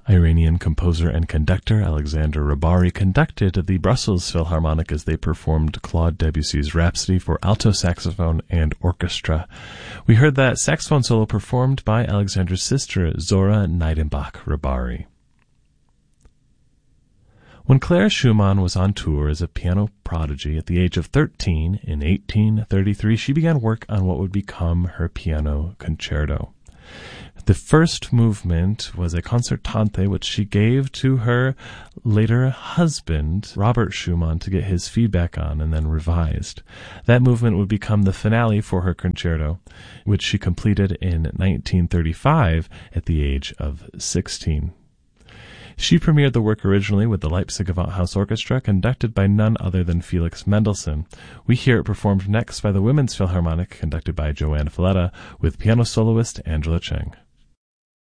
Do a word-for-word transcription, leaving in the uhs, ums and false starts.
Iranian composer and conductor Alexander Rybary conducted the Brussels Philharmonic as they performed Claude Debussy's Rhapsody for alto saxophone and orchestra. We heard that saxophone solo performed by Alexander's sister, Zora Neidenbach-Rybary. When Clara Schumann was on tour as a piano prodigy at the age of thirteen in eighteen thirty-three, she began work on what would become her piano concerto. The first movement was a concertante which she gave to her later husband, Robert Schumann, to get his feedback on and then revised. That movement would become the finale for her concerto, which she completed in nineteen thirty-five at the age of sixteen. She premiered the work originally with the Leipzig Gewandhaus Orchestra, conducted by none other than Felix Mendelssohn. We hear it performed next by the Women's Philharmonic, conducted by Joanne Falletta, with piano soloist Angela Cheng.